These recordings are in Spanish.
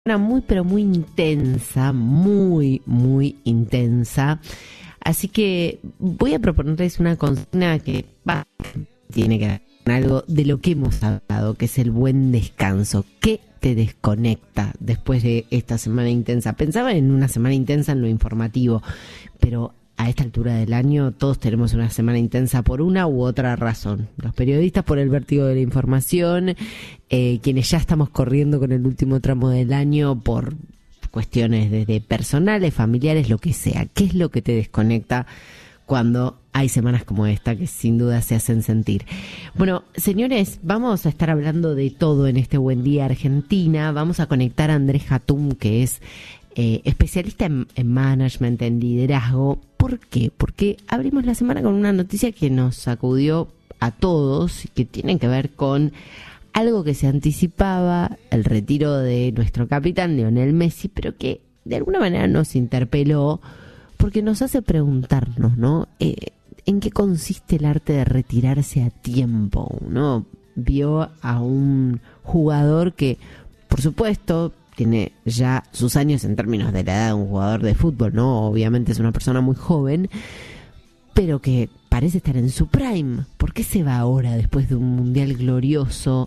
Una muy pero muy intensa, muy intensa. Así que voy a proponerles una consigna que tiene que ver con algo de lo que hemos hablado, que es el buen descanso. ¿Qué te desconecta después de esta semana intensa? Pensaba en una semana intensa en lo informativo, pero a esta altura del año todos tenemos una semana intensa por una u otra razón. Los periodistas por el vértigo de la información, quienes ya estamos corriendo con el último tramo del año por cuestiones desde personales, familiares, lo que sea. ¿Qué es lo que te desconecta cuando hay semanas como esta que sin duda se hacen sentir? Bueno, señores, vamos a estar hablando de todo en este Buen Día Argentina. Vamos a conectar a Andrés Hatum, que es especialista en management, en liderazgo. ¿Por qué? Porque abrimos la semana con una noticia que nos sacudió a todos y que tiene que ver con algo que se anticipaba, el retiro de nuestro capitán Lionel Messi, pero que de alguna manera nos interpeló porque nos hace preguntarnos, ¿no? ¿En qué consiste el arte de retirarse a tiempo? Uno vio a un jugador que, por supuesto, tiene ya sus años en términos de la edad de un jugador de fútbol, ¿no? Obviamente es una persona muy joven, pero que parece estar en su prime. ¿Por qué se va ahora después de un mundial glorioso?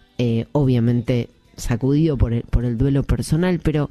Obviamente sacudido por el duelo personal, pero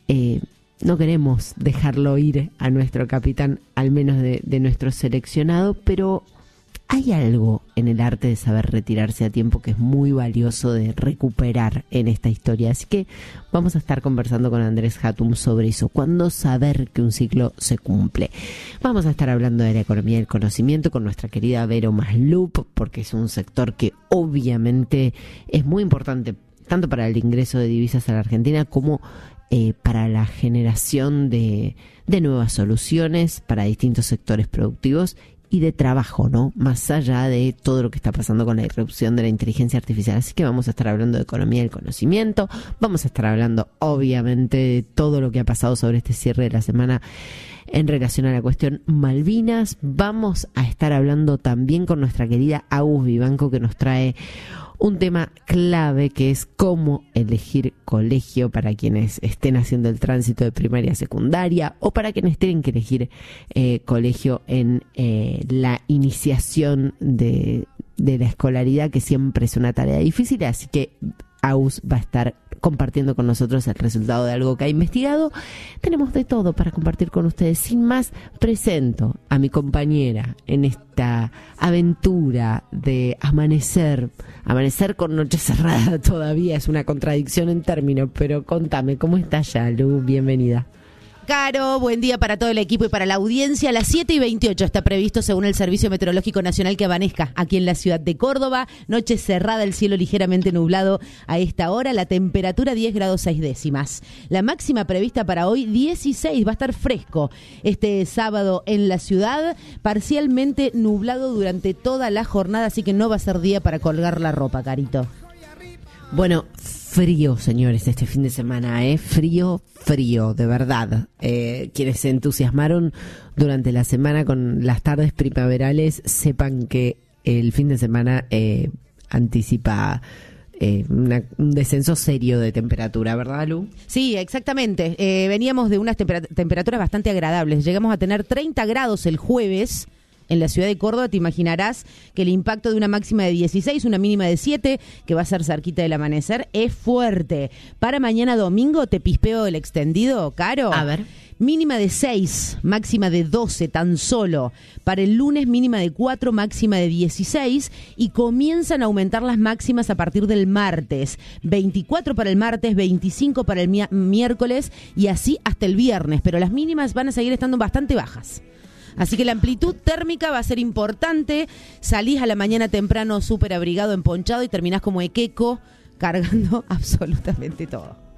no queremos dejarlo ir a nuestro capitán, al menos de nuestro seleccionado, pero hay algo en el arte de saber retirarse a tiempo que es muy valioso de recuperar en esta historia. Así que vamos a estar conversando con Andrés Hatum sobre eso. ¿Cuándo saber que un ciclo se cumple? Vamos a estar hablando de la economía del conocimiento con nuestra querida Vero Maslup, porque es un sector que obviamente es muy importante, tanto para el ingreso de divisas a la Argentina como para la generación de nuevas soluciones para distintos sectores productivos y de trabajo, ¿no? Más allá de todo lo que está pasando con la irrupción de la inteligencia artificial. Así que vamos a estar hablando de economía del conocimiento, vamos a estar hablando obviamente de todo lo que ha pasado sobre este cierre de la semana en relación a la cuestión Malvinas. Vamos a estar hablando también con nuestra querida Agus Vivanco, que nos trae un tema clave, que es cómo elegir colegio para quienes estén haciendo el tránsito de primaria a secundaria o para quienes tienen que elegir colegio en la iniciación de la escolaridad, que siempre es una tarea difícil. Así que Agus va a estar compartiendo con nosotros el resultado de algo que ha investigado. Tenemos de todo para compartir con ustedes. Sin más, presento a mi compañera en esta aventura de amanecer con noche cerrada. Todavía es una contradicción en términos, pero contame, ¿cómo estás ya, Lu? Bienvenida. Caro, buen día para todo el equipo y para la audiencia. A las 7:28 está previsto, según el Servicio Meteorológico Nacional, que amanezca aquí en la ciudad de Córdoba. Noche cerrada, el cielo ligeramente nublado a esta hora. La temperatura 10 grados 6 décimas. La máxima prevista para hoy 16. Va a estar fresco este sábado en la ciudad. Parcialmente nublado durante toda la jornada, así que no va a ser día para colgar la ropa, Carito. Bueno, frío, señores, este fin de semana, frío, de verdad. Quienes se entusiasmaron durante la semana con las tardes primaverales, sepan que el fin de semana anticipa un descenso serio de temperatura, ¿verdad, Lu? Sí, exactamente. Veníamos de unas temperaturas bastante agradables. Llegamos a tener 30 grados el jueves. En la ciudad de Córdoba te imaginarás que el impacto de una máxima de 16, una mínima de 7, que va a ser cerquita del amanecer, es fuerte. Para mañana domingo te pispeo el extendido, Caro. A ver. Mínima de 6, máxima de 12 tan solo. Para el lunes mínima de 4, máxima de 16 y comienzan a aumentar las máximas a partir del martes. 24 para el martes, 25 para el miércoles y así hasta el viernes, pero las mínimas van a seguir estando bastante bajas. Así que la amplitud térmica va a ser importante. Salís a la mañana temprano súper abrigado, emponchado y terminás como equeco cargando absolutamente todo.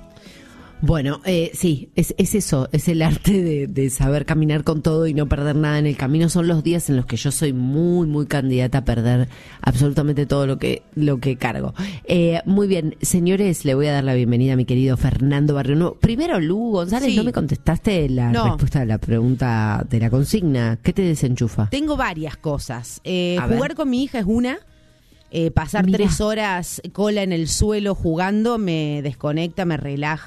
Bueno, sí, es eso, es el arte de saber caminar con todo y no perder nada en el camino. Son los días en los que yo soy muy candidata a perder absolutamente todo lo que cargo. Muy bien, señores, le voy a dar la bienvenida a mi querido Fernando Barrio. Primero, Lu González, sí. No me contestaste la respuesta a la pregunta de la consigna. ¿Qué te desenchufa? Tengo varias cosas. A Jugar ver. con mi hija es una. pasar Mirá. 3 horas cola en el suelo jugando me desconecta, me relaja.